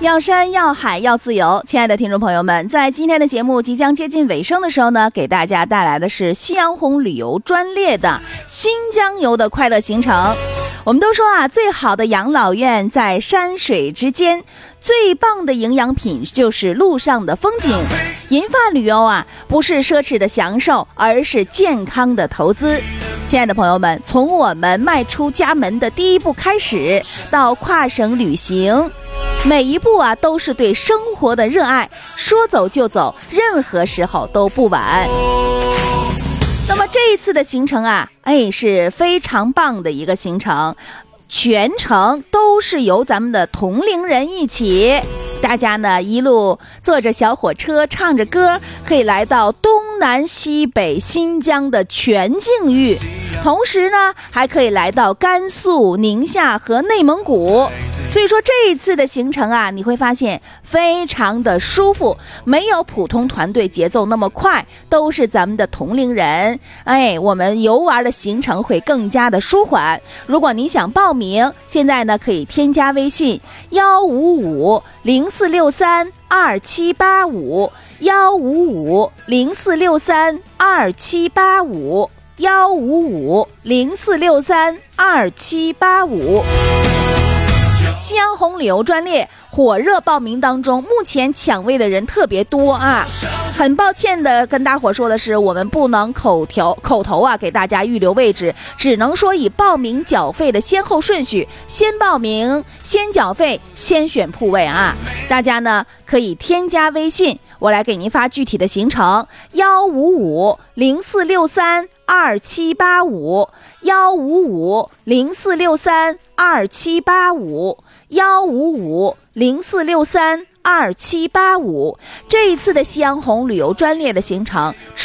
要山要海要自由。亲爱的听众朋友们，在今天的节目即将接近尾声的时候呢，给大家带来的是夕阳红旅游专列的新疆游的快乐行程。我们都说啊，最好的养老院在山水之间，最棒的营养品就是路上的风景。银发旅游啊，不是奢侈的享受，而是健康的投资。亲爱的朋友们，从我们迈出家门的第一步开始，到跨省旅行，每一步啊都是对生活的热爱，说走就走，任何时候都不晚。那么这一次的行程啊，是非常棒的一个行程，全程都是由咱们的同龄人一起，大家呢一路坐着小火车，唱着歌，可以来到东南西北新疆的全境域，同时呢还可以来到甘肃、宁夏和内蒙古。所以说这一次的行程啊，你会发现非常的舒服，没有普通团队节奏那么快，都是咱们的同龄人，我们游玩的行程会更加的舒缓。如果你想报名，现在呢可以添加微信155-0463-2785，155-0463-2785。夕阳红旅游专列火热报名当中，目前抢位的人特别多啊！很抱歉的跟大伙说的是，我们不能口头啊给大家预留位置，只能说以报名缴费的先后顺序，先报名先缴费先选铺位啊！大家呢可以添加微信，我来给您发具体的行程155-0463-2785，155-0463-2785，155-0463-2785。这一次的夕阳红旅游专列的行程